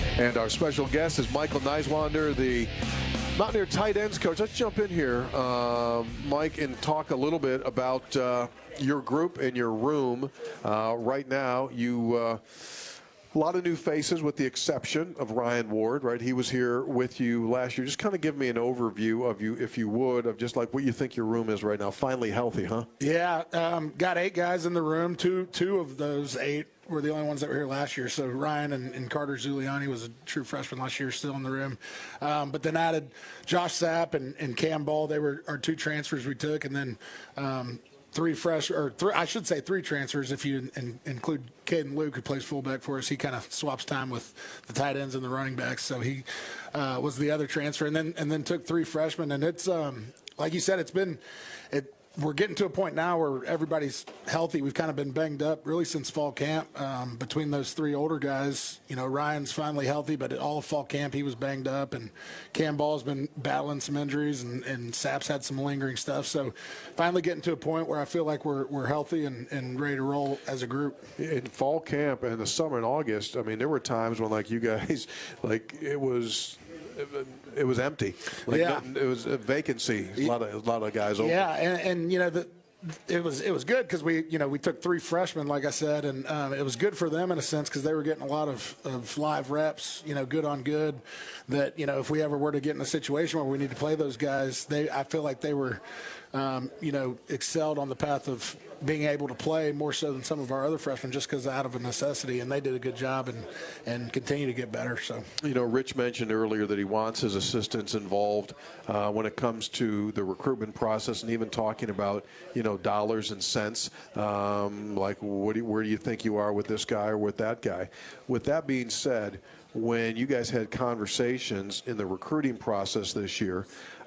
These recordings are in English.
And our special guest is Michael Niswander, the Mountaineer tight ends coach. Let's jump in here, Mike, and talk a little bit about your group and your room. Right now, a lot of new faces with the exception of Ryan Ward, right? He was here with you last year. Just kind of give me an overview of you, if you would, of just like what you think your room is right now. Finally healthy, huh? Yeah, got 8 guys in the room. Two of those 8 were the only ones that were here last year. So Ryan and Carter Zuliani was a true freshman last year, still in the room. But then added Josh Sapp and Cam Ball. They were our 2 transfers we took, and then three transfers if you include Caden Luke, who plays fullback for us. He kind of swaps time with the tight ends and the running backs, so he was the other transfer, and then took 3 freshmen. And it's like you said, we're getting to a point now where everybody's healthy. We've kind of been banged up really since fall camp. Between those 3 older guys, Ryan's finally healthy, but all of fall camp he was banged up, and Cam Ball's been battling some injuries, and Sapp's had some lingering stuff. So finally getting to a point where I feel like we're healthy and ready to roll as a group. In fall camp and the summer in August, I mean, there were times when you guys, it was empty. It was a vacancy. A lot of guys open. Yeah, and it was good because we took 3 freshmen, like I said, and it was good for them in a sense because they were getting a lot of live reps, good on good. That if we ever were to get in a situation where we need to play those guys, I feel like they were, excelled on the path of being able to play more so than some of our other freshmen just because out of a necessity, and they did a good job and continue to get better. So Rich mentioned earlier that he wants his assistants involved when it comes to the recruitment process, and even talking about dollars and cents, like where do you think you are with this guy or with that guy. With that being said, when you guys had conversations in the recruiting process this year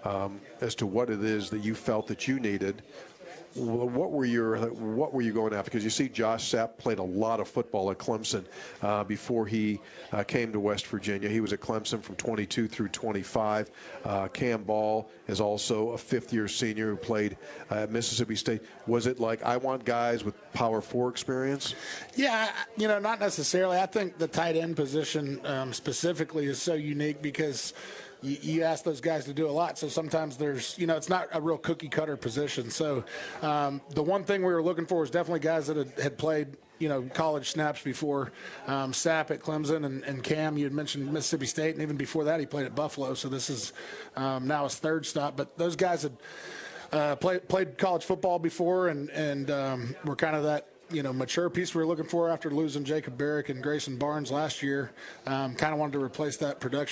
as to what it is that you felt that you needed, what were you going after? Because you see Josh Sapp played a lot of football at Clemson before he came to West Virginia. He was at Clemson from 22 through 25. Cam Ball is also a 5th-year senior who played at Mississippi State. Was it like, I want guys with Power 4 experience? Yeah, not necessarily. I think the tight end position specifically is so unique because you ask those guys to do a lot, so sometimes there's, it's not a real cookie-cutter position. So the one thing we were looking for was definitely guys that had played, college snaps before. Sapp at Clemson and Cam, you had mentioned Mississippi State, and even before that he played at Buffalo, so this is now his 3rd stop. But those guys had played college football before and were kind of that, mature piece we were looking for after losing Jacob Barrick and Grayson Barnes last year. Kind of wanted to replace that production